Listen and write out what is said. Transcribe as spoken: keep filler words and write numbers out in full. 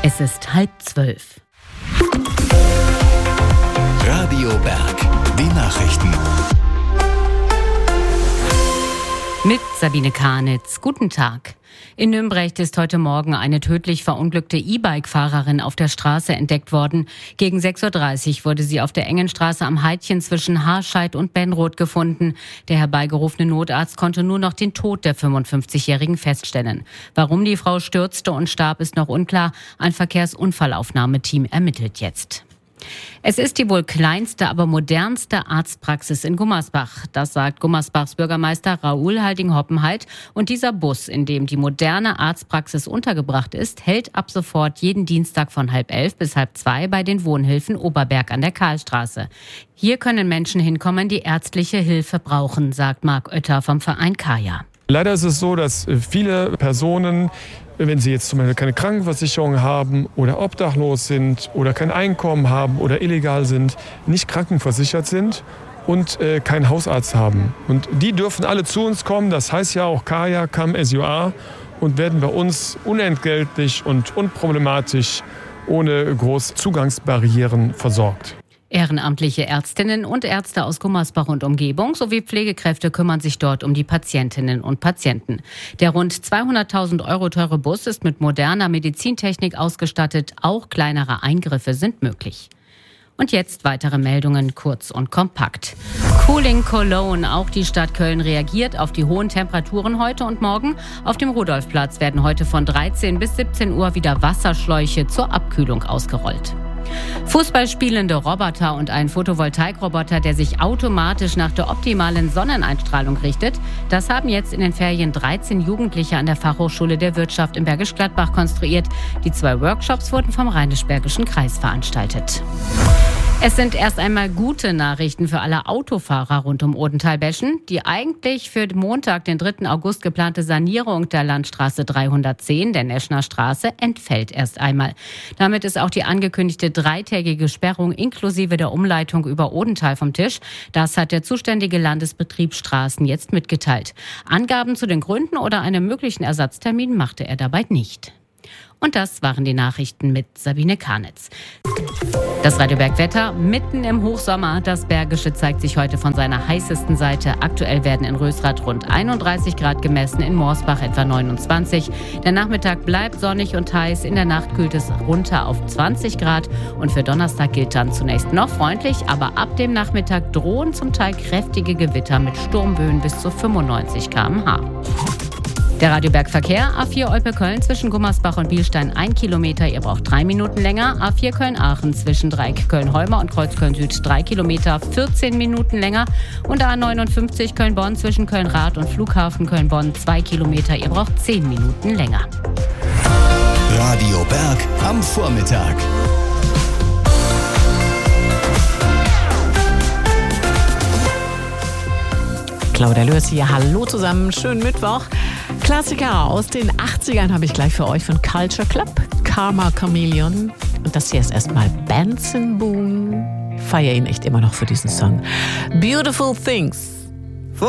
Es ist halb zwölf. Radio Berg, die Nachrichten. Mit Sabine Karnitz. Guten Tag. In Nümbrecht ist heute Morgen eine tödlich verunglückte E-Bike-Fahrerin auf der Straße entdeckt worden. Gegen sechs Uhr dreißig wurde sie auf der engen Straße am Heidchen zwischen Haarscheid und Benroth gefunden. Der herbeigerufene Notarzt konnte nur noch den Tod der fünfundfünfzigjährigen feststellen. Warum die Frau stürzte und starb, ist noch unklar. Ein Verkehrsunfallaufnahmeteam ermittelt jetzt. Es ist die wohl kleinste, aber modernste Arztpraxis in Gummersbach. Das sagt Gummersbachs Bürgermeister Raoul Halding-Hoppenheit. Und dieser Bus, in dem die moderne Arztpraxis untergebracht ist, hält ab sofort jeden Dienstag von halb elf bis halb zwei bei den Wohnhilfen Oberberg an der Karlstraße. Hier können Menschen hinkommen, die ärztliche Hilfe brauchen, sagt Marc Oetter vom Verein Kaya. Leider ist es so, dass viele Personen, wenn sie jetzt zum Beispiel keine Krankenversicherung haben oder obdachlos sind oder kein Einkommen haben oder illegal sind, nicht krankenversichert sind und äh, keinen Hausarzt haben. Und die dürfen alle zu uns kommen, das heißt ja auch Kaya, Come As You Are, und werden bei uns unentgeltlich und unproblematisch ohne große Zugangsbarrieren versorgt. Ehrenamtliche Ärztinnen und Ärzte aus Gummersbach und Umgebung sowie Pflegekräfte kümmern sich dort um die Patientinnen und Patienten. Der rund zweihunderttausend Euro teure Bus ist mit moderner Medizintechnik ausgestattet. Auch kleinere Eingriffe sind möglich. Und jetzt weitere Meldungen, kurz und kompakt. Cooling Cologne. Auch die Stadt Köln reagiert auf die hohen Temperaturen heute und morgen. Auf dem Rudolfplatz werden heute von dreizehn bis siebzehn Uhr wieder Wasserschläuche zur Abkühlung ausgerollt. Fußballspielende Roboter und ein Photovoltaikroboter, der sich automatisch nach der optimalen Sonneneinstrahlung richtet, das haben jetzt in den Ferien dreizehn Jugendliche an der Fachhochschule der Wirtschaft in Bergisch Gladbach konstruiert. Die zwei Workshops wurden vom Rheinisch-Bergischen Kreis veranstaltet. Es sind erst einmal gute Nachrichten für alle Autofahrer rund um Odenthal-Beschen. Die eigentlich für Montag, den dritten August geplante Sanierung der Landstraße dreihundertzehn, der Neschner Straße, entfällt erst einmal. Damit ist auch die angekündigte dreitägige Sperrung inklusive der Umleitung über Odenthal vom Tisch. Das hat der zuständige Landesbetrieb Straßen jetzt mitgeteilt. Angaben zu den Gründen oder einem möglichen Ersatztermin machte er dabei nicht. Und das waren die Nachrichten mit Sabine Karnitz. Das Radio Berg Wetter mitten im Hochsommer. Das Bergische zeigt sich heute von seiner heißesten Seite. Aktuell werden in Rösrath rund einunddreißig Grad gemessen, in Morsbach etwa neunundzwanzig. Der Nachmittag bleibt sonnig und heiß. In der Nacht kühlt es runter auf zwanzig Grad. Und für Donnerstag gilt dann zunächst noch freundlich, aber ab dem Nachmittag drohen zum Teil kräftige Gewitter mit Sturmböen bis zu fünfundneunzig Kilometer pro Stunde. Der Radio Berg Verkehr, A vier Olpe-Köln zwischen Gummersbach und Bielstein ein Kilometer, ihr braucht drei Minuten länger. A vier Köln-Aachen zwischen Dreieck Köln-Holmer und Kreuzköln-Süd drei Kilometer, vierzehn Minuten länger. Und A neunundfünfzig Köln-Bonn zwischen Köln-Rath und Flughafen Köln-Bonn zwei Kilometer, ihr braucht zehn Minuten länger. Radio Berg am Vormittag. Claudia Lörs hier, hallo zusammen, schönen Mittwoch. Klassiker aus den achtzigern habe ich gleich für euch von Culture Club, Karma Chameleon. Und das hier ist erstmal Benson Boone. Ich feiere ihn echt immer noch für diesen Song. Beautiful Things.